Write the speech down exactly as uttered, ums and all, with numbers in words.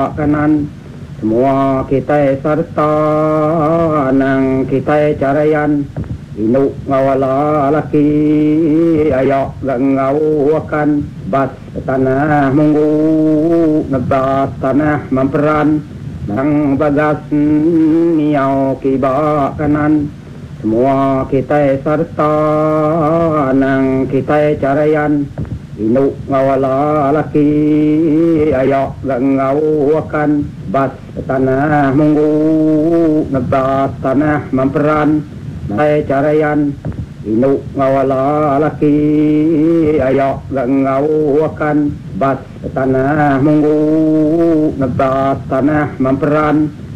kanan. Semua kita serta nang kita carayan inu ngawala laki ayak gangawakan bas tanah munggu nebat tanah memperan nang bagas niau kiba kanan. Semua kita serta nang kita carayan inu ngawala laki ayak gangawakan bas tanah munggu nebat tanah memperan nang carayan inu ngawala laki ayak gangawakan bas tanah munggu nebat tanah memperan